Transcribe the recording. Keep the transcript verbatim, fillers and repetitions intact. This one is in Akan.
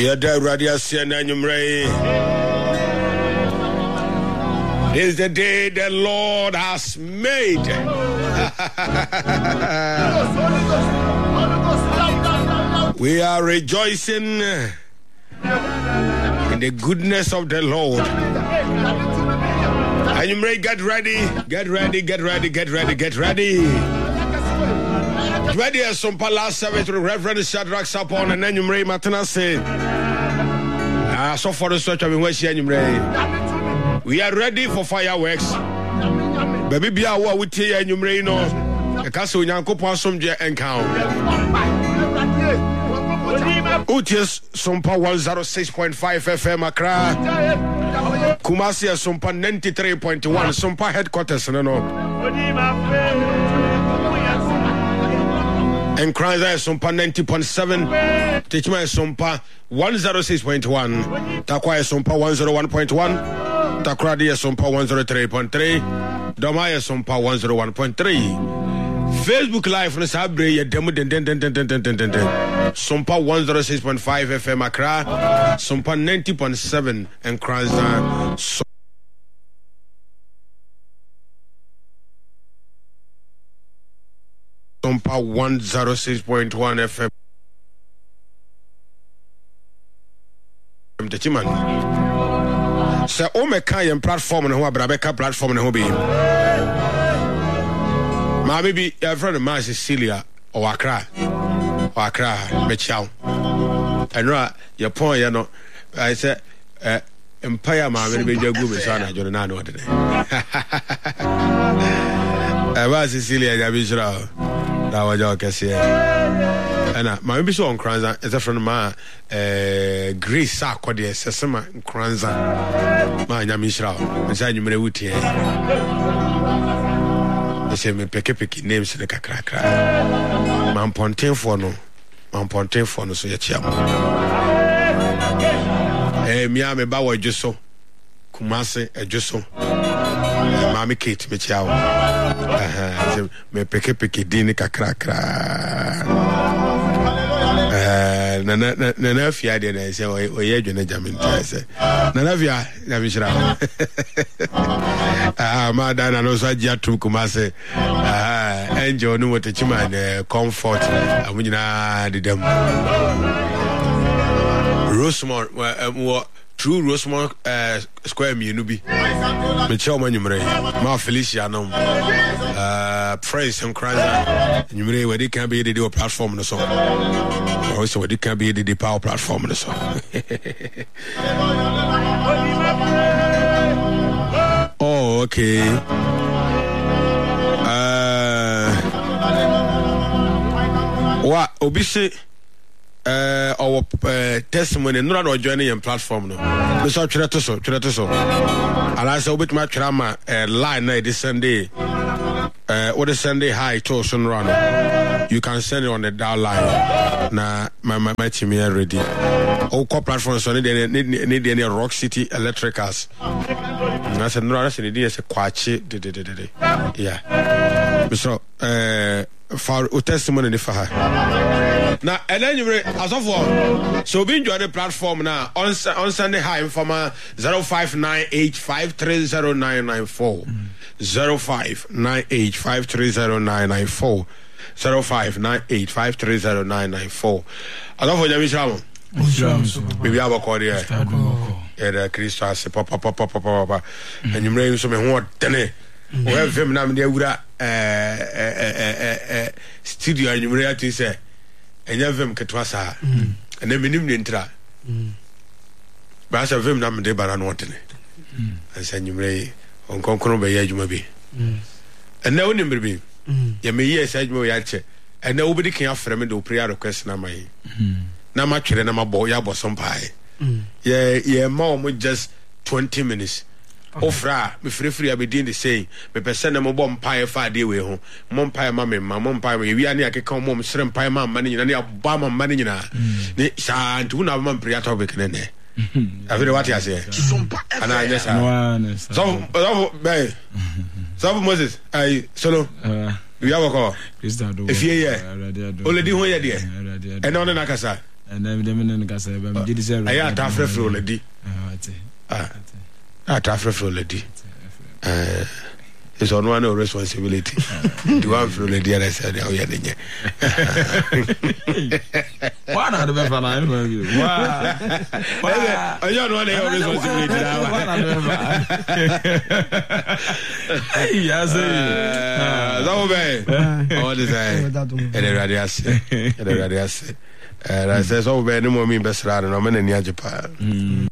Yada Radia Siena Numre. This is the day the Lord has made. We are rejoicing in the goodness of the Lord. And you may get ready, get ready, get ready, get ready, get ready. Ready as some palace service to Reverend Shadrach Sapon and then you may Matana say. Ah, so for the search of you may. We are ready for fireworks. Baby, be our with you and you may know. The castle Yanko Possum Jet and count. Utias Sumpa one oh six point five F M Accra. Kumasi Sumpa ninety-three point one Sumpa headquarters no no. And Kranza Sumpa ninety point seven. Tichma Sumpa one oh six point one. Takwa Sumpa one oh one point one. Takradi Sumpa one oh three point three. Domaya Sumpa one oh one point three. Facebook Live on Sabre, ya demo den den den den den den den den. Sumpa one oh six point five F M Accra, Sumpa ninety point seven and Kranza. Sumpa one oh six point one F M. The Chiman. Sir Omeka and platform and who Brabeka platform and who be. My baby, your friend of mine, Cecilia, or Accra, or Accra, Mechow. And right, your point, you know, I said, uh, Empire, my baby, your good son, I don't know what today. I was Cecilia, I was sure. That was your case here. And my baby, so on Kranza, is a friend of mine, uh, Grace Sarkody, Sesama, Kranza, my Yamishra, and San Yumrewuti. I say me peke peke names the kakra. Man ponten for no. Man ponten for no so ya chiam. Eh mi a me ba wa dwoso. Kumase edwoso. Mami Kate me chiawo. Eh me peke peke din kakra kra. Eh na na na na fia de na say oye adwene jaminta say. Na na fia na mi shira. Ah, madana no so gia to Kumase. Ah, enjoy no what chima comfort. Amunyina de dem. Rosemont what true Rosemont uh, square me no bi. Me chew manyumre. Ma Felicia no. Uh praise and cry. Nyumre where they can be the platform no so. Also where they can be the power platform no so. Oh, okay. Uh, what obisi uh our uh, testimony no na joining your platform no. Me so try to so, try to so. Ala say obit ma try ma line na this Sunday. Uh what the Sunday high to so run. You can send it on the dial line. Na my my my team here ready. All core platforms so need need need any Rock City Electricals. I said no, I said it is a kwachi de de de de. Yeah. So uh for testimony the for her. Now and then you as of all so be join the platform now on on Sunday high from zero five nine eight five three zero nine nine four zero five nine eight five three zero nine nine four zero five nine eight five three zero nine nine four. I don't for Jamisha. Maybe I will call here. Yeah, Christ has papa papa papa papa. And you may so me what tene. We have him now in the Ura studio and you may to say and you have him Katwasa and then minimum intra. But I have him now in the Baran wanting and send you may on Concord by Yajumabi. And now number be. You may yes, I know yache. And nobody can offer me to prayer request na my. Na ma twere na ma bo ya bo some pie. Yeah, yeah, mom with just twenty minutes. Ofra me free free abedin the saying me person na mo bom pie fa dey we ho. Mom pie ma me ma mom pie we wi na akeka mom srem pie ma ma nyina na ba ma ma nyina. Ni sa ntu na ma prayer topic ne ne. After what you say. And I just so so be. So Moses, I solo. You have a call. If you yeah. Only do here there. And on the nakasa. and then them in the say I'm did say I had after for lady ah at after for lady uh it's on one of responsibility the one for lady and I said oh yeah then one out of the fan I wow I don't want to responsibility yes uh that way all the time and the radius and the radius and I says oh be no more me best rad no me na ni ajepa